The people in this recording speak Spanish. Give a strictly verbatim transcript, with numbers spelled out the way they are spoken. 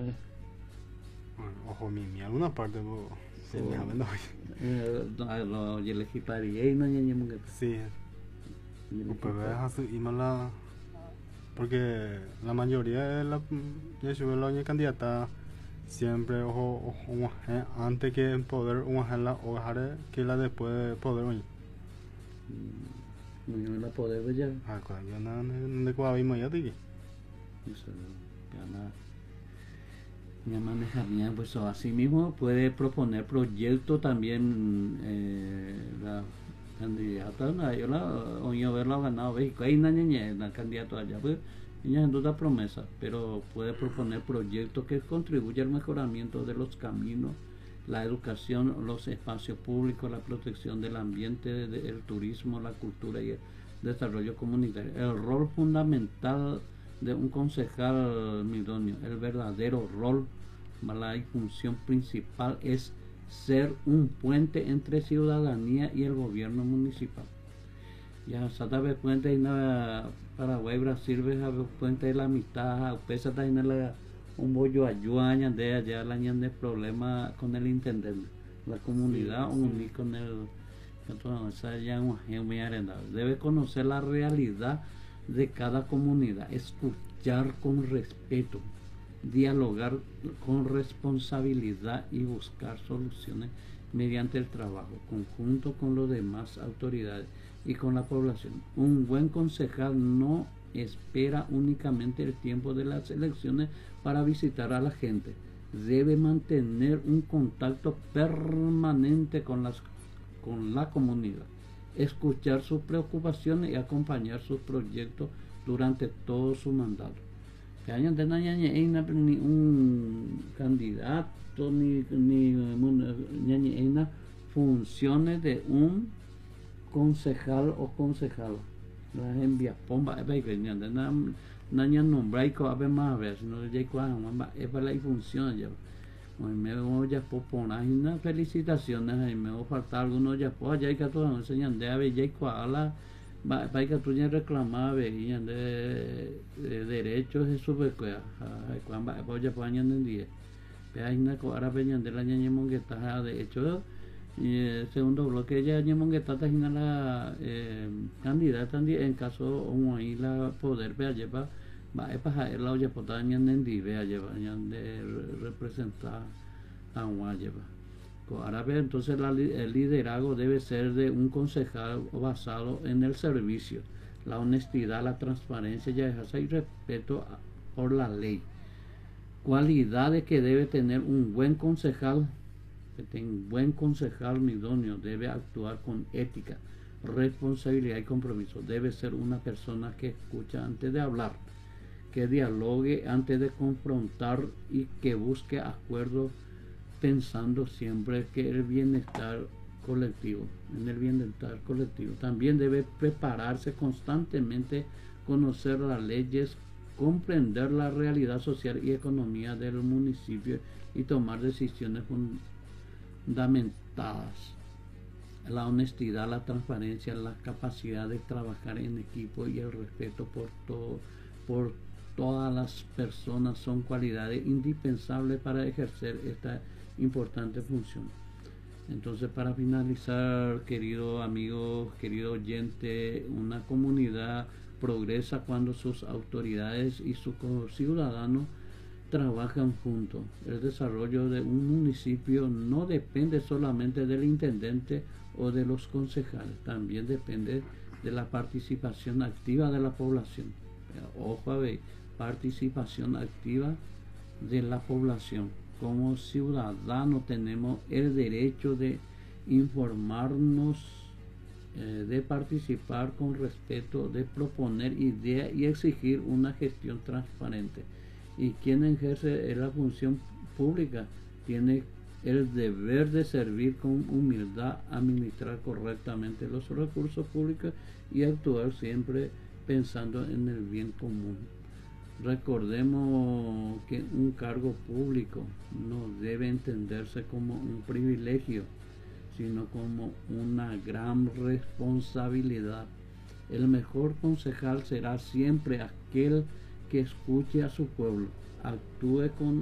¿sabes? Bueno, ojo, mi, mi alguna parte, bo, se me O ha venido. lo elegí para y no ñañe que Sí, o pues ves así, y mala. Porque la mayoría de la. Ya sube la oña candidata. Siempre, ojo, ojo, antes que poder, la o dejar que la después de poder, oye. no la poder ver ya. Ah, cuando yo no, no, de cuál vimos ya, tío. Eso, ya ya maneja bien, pues así mismo puede proponer proyectos también eh, la candidata na yo la oño verla ganado ve que hay una niña la candidata allá pues ella no da promesa pero puede proponer proyectos que contribuyan al mejoramiento de los caminos, la educación, los espacios públicos, la protección del ambiente, el turismo, la cultura y el desarrollo comunitario. El rol fundamental de un concejal midonio, el verdadero rol, la función principal es ser un puente entre ciudadanía y el gobierno municipal. Ya sabe puente na Paraguay Brasil ve a puente de la mitad pesa en la un bollo ayuda de allá la de problema con el intendente la comunidad sí, unir sí. Con el entonces ya un debe conocer la realidad de cada comunidad, escuchar con respeto, dialogar con responsabilidad y buscar soluciones mediante el trabajo conjunto con las demás autoridades y con la población. Un buen concejal no espera únicamente el tiempo de las elecciones para visitar a la gente. Debe mantener un contacto permanente con, las, con la comunidad, escuchar sus preocupaciones y acompañar sus proyectos durante todo su mandato. Que hayan de ni un candidato ni ni funciones de un concejal o concejala. La envía pomba e que ni de na naña nombra y co ave más ver si no ya cuá es para la función ya. Hoy me voy ya por una felicitaciones y me va a faltar algunos ya pues ya que todos enseñan de ave ya cuá la para que tú ya reclamaba veían de, de derechos y sobre que cuando voy a poner en día pero hay una cosa venían de la ñaña mongueta de hecho y el segundo bloque ya ñaña mongueta está en la eh, candidata en caso un ahí la poder ver lleva va a pasar la olla potaña en día vea lleva de representar a un lleva. Ahora entonces la, el liderazgo debe ser de un concejal basado en el servicio, la honestidad, la transparencia y el respeto por la ley. Cualidades que debe tener un buen concejal, que tenga un buen concejal idóneo, debe actuar con ética, responsabilidad y compromiso. Debe ser una persona que escucha antes de hablar, que dialogue antes de confrontar y que busque acuerdos pensando siempre que el bienestar colectivo, en el bienestar colectivo. También debe prepararse constantemente, conocer las leyes, comprender la realidad social y economía del municipio y tomar decisiones fundamentadas. La honestidad, la transparencia, la capacidad de trabajar en equipo y el respeto por todo, por todas las personas son cualidades indispensables para ejercer esta importante función. Entonces, para finalizar, querido amigo, querido oyente, una comunidad progresa cuando sus autoridades y sus ciudadanos trabajan juntos. El desarrollo de un municipio no depende solamente del intendente o de los concejales, también depende de la participación activa de la población. Ojo a ver, participación activa de la población. Como ciudadanos tenemos el derecho de informarnos, eh, de participar con respeto, de proponer ideas y exigir una gestión transparente. Y quien ejerce la función pública tiene el deber de servir con humildad, administrar correctamente los recursos públicos y actuar siempre pensando en el bien común. Recordemos que un cargo público no debe entenderse como un privilegio, sino como una gran responsabilidad. El mejor concejal será siempre aquel que escuche a su pueblo, actúe con